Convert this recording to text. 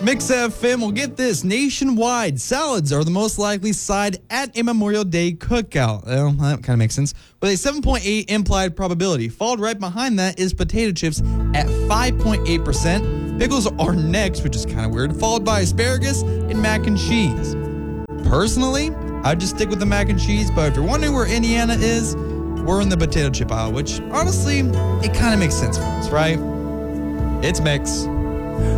Mix FM will get this. Nationwide, salads are the most likely side at a Memorial Day cookout. Well, that kind of makes sense. With a 7.8 implied probability. Followed right behind that is potato chips at 5.8%. Pickles are next, which is kind of weird, followed by asparagus and mac and cheese. Personally, I'd just stick with the mac and cheese, but if you're wondering where Indiana is, we're in the potato chip aisle, which honestly, it kind of makes sense for us, right? It's mix.